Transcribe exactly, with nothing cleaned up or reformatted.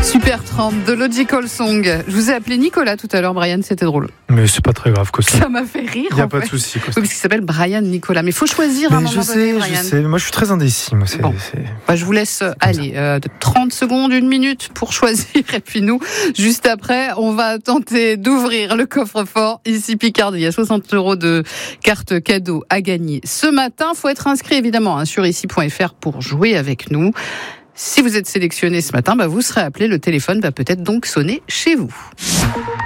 Supertramp de Logical Song. Je vous ai appelé Nicolas tout à l'heure, Brian, c'était drôle. Mais c'est pas très grave, Costa. Ça m'a fait rire. Il n'y a en pas fait. de souci, Costa. Oui, parce qu'il s'appelle Brian Nicolas. Mais il faut choisir à un Mais moment je donné, sais, Brian. je sais. Moi, je suis très indécis. Moi, c'est, Bon. c'est... Bah, je vous laisse aller euh, de trente secondes, une minute pour choisir. Et puis nous, juste après, on va tenter d'ouvrir le coffre-fort. Ici Picardie, il y a soixante euros de cartes cadeaux à gagner. Ce matin, faut être inscrit évidemment hein, sur ici point f r pour jouer avec nous. Si vous êtes sélectionné ce matin, bah, vous serez appelé. Le téléphone va peut-être donc sonner chez vous.